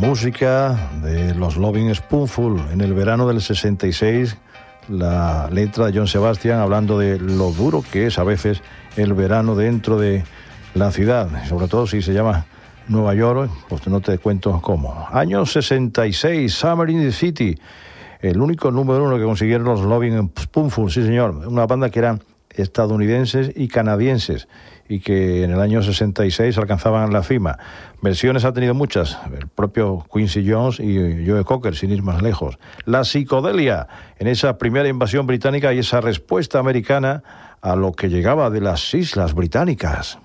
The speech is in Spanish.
música de los Lovin' Spoonful en el verano del 66, la letra de John Sebastian hablando de lo duro que es a veces el verano dentro de la ciudad, sobre todo si se llama Nueva York, pues no te cuento cómo. Año 66, Summer in the City, el único número 1 que consiguieron los Lovin' Spoonful, sí señor, una banda que eran estadounidenses y canadienses y que en el año 66 alcanzaban la cima. Versiones ha tenido muchas, el propio Quincy Jones y Joe Cocker, sin ir más lejos. La psicodelia en esa primera invasión británica y esa respuesta americana a lo que llegaba de las Islas Británicas.